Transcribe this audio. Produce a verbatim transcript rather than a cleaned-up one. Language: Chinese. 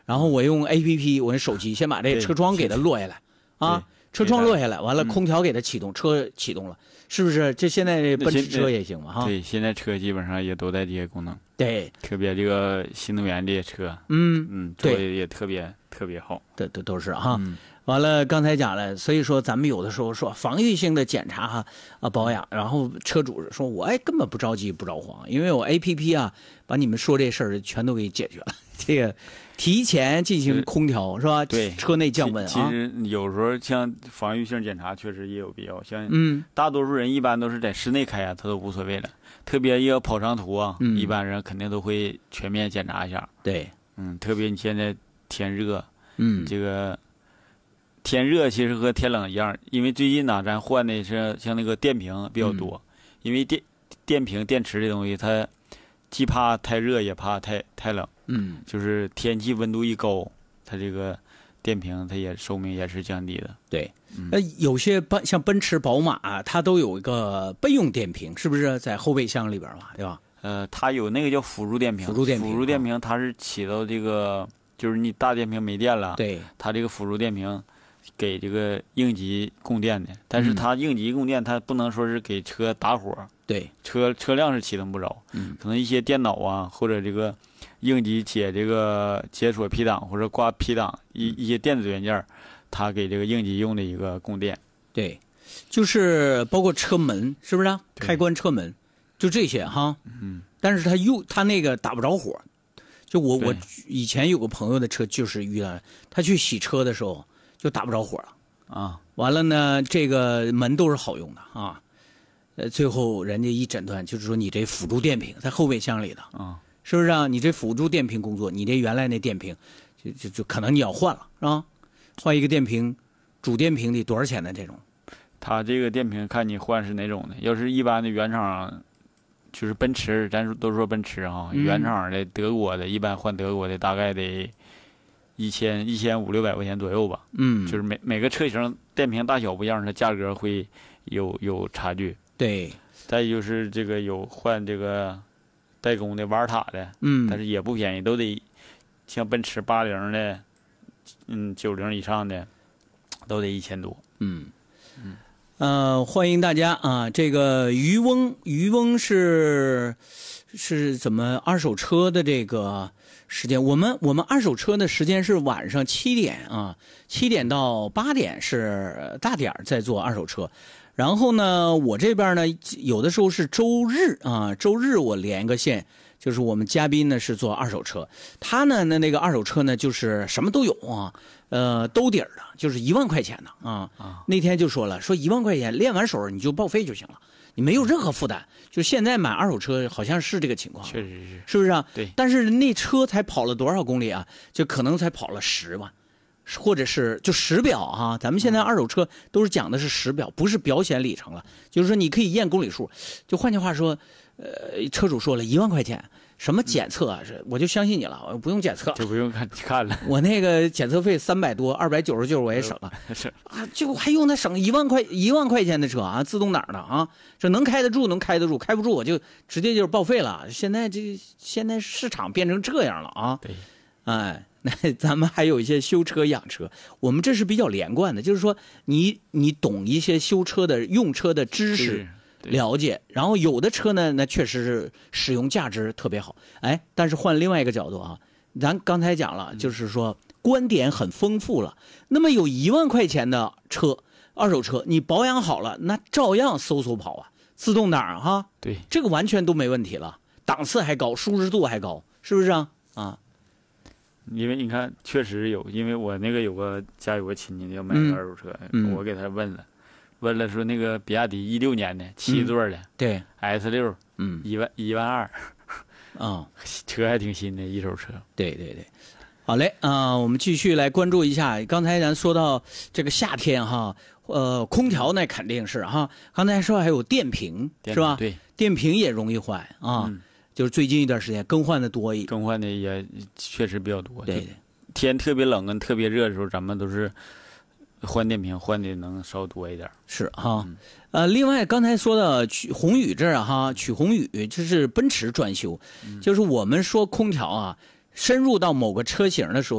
然后我用 A P P， 我用手机先把这个车窗给它落下来啊，车窗落下来，完了空调给它启动，车启动了，是不是？这现在这奔驰车也行嘛哈？ 对，现在车基本上也都带这些功能。 对， 特别这个新能源这些车， 嗯嗯，做的也特别特别好， 这都都是哈。 嗯完了，刚才讲了，所以说咱们有的时候说防御性的检查哈啊保养，然后车主说我哎根本不着急不着慌，因为我 A P P 啊把你们说这事儿全都给解决了，这个提前进行空调是吧？ 对， 车内降温啊。 其实有时候像防御性检查确实也有必要，像嗯， 大多数人一般都是在室内开啊，他都无所谓了。特别要跑长途啊， 嗯、 一般人肯定都会全面检查一下。 对， 嗯，特别你现在天热， 嗯， 这个天热其实和天冷一样，因为最近呢，咱换的是像那个电瓶比较多， 嗯、 因为电电瓶电池这东西，它既怕太热，也怕太太冷。 嗯， 就是天气温度一高，它这个电瓶它也寿命也是降低的。 对，那、嗯、有些奔像奔驰、宝马、啊，它都有一个备用电瓶，是不是在后备箱里边嘛？对吧？ 呃，它有那个叫辅助电瓶， 辅助电瓶， 辅助电瓶它是起到这个，就是你大电瓶没电了， 对， 它这个辅助电瓶给这个应急供电的，但是它应急供电，它不能说是给车打火， 对， 车车辆是启动不着， 嗯， 可能一些电脑啊或者这个应急解这个解锁 P 档或者挂 P 档一一些电子元件，它给这个应急用的一个供电。 对，就是包括车门，是不是、啊？开关车门，就这些哈。 嗯。 但是它用它那个打不着火，就我我以前有个朋友的车就是遇到，他去洗车的时候就打不着火了啊。 完了呢，这个门都是好用的啊。呃，最后人家一诊断就是说你这辅助电瓶在后备箱里的啊， 是不是啊？你这辅助电瓶工作，你这原来那电瓶就就就可能你要换了是吧？换一个电瓶，主电瓶得多少钱呢？这种？ 它这个电瓶看你换是哪种的，要是一般的原厂。就是奔驰，咱都说奔驰啊， 嗯、 原厂的德国的，一般换德国的大概得一千一千五六百块钱左右吧。 嗯， 就是每每个车型电瓶大小不一样，它价格会有有差距。 对， 再就是这个有换这个代工的瓦尔塔的， 嗯， 但是也不便宜，都得像奔驰八零的，嗯，九零以上的，都得一千多。 嗯嗯。呃，欢迎大家啊！这个渔翁，渔翁是是怎么二手车的这个时间？我们我们二手车的时间是晚上七点啊，七点到八点是大点在做二手车。然后呢，我这边呢有的时候是周日啊，周日我连个线，就是我们嘉宾呢是做二手车，他呢那那个二手车呢就是什么都有啊。呃，兜底儿的，就是一万块钱的啊。 啊， 那天就说了，说一万块钱练完手你就报废就行了，你没有任何负担。就现在买二手车好像是这个情况， 确实是， 是不是啊？ 对。 但是那车才跑了多少公里啊？就可能才跑了十万，或者是就实表哈、啊。咱们现在二手车都是讲的是实表，不是表显里程了。就是说你可以验公里数。就换句话说，呃，车主说了一万块钱。什么检测啊？是我就相信你了，我不用检测， 就不用看看了。 我那个检测费三百多，二百九十九我也省了。 是啊，就还用它省一万块一万块钱的车啊，自动挡的啊，这能开得住能开得住，开不住我就直接就是报废了。现在这现在市场变成这样了啊。 对， 哎，那咱们还有一些修车养车，我们这是比较连贯的，就是说你你懂一些修车的用车的知识。了解，然后有的车呢，那确实是使用价值特别好，哎，但是换另外一个角度啊，咱刚才讲了，就是说观点很丰富了。那么有一万块钱的车，二手车，你保养好了，那照样嗖嗖跑啊，自动挡哈， 对， 这个完全都没问题了，档次还高，舒适度还高，是不是啊？啊， 因为你看，确实有，因为我那个有个家有个亲戚要买个二手车， 嗯、 我给他问了。问了说那个比亚迪一六年的七座的， 嗯、对 S 六， 嗯， 一万一万二， 啊， 车还挺新的一手车。 对对对，好嘞啊、呃，我们继续来关注一下。刚才咱说到这个夏天哈，呃，空调那肯定是哈。刚才说还有电瓶是吧？ 对， 电瓶也容易坏啊、嗯，就是最近一段时间更换的多一， 更换的也确实比较多。 对对， 天特别冷跟特别热的时候，咱们都是。换电瓶换的能稍多一点是哈、嗯，呃，另外刚才说的曲宏宇这儿啊哈，曲宏宇这是奔驰专修、嗯，就是我们说空调啊，深入到某个车型的时候。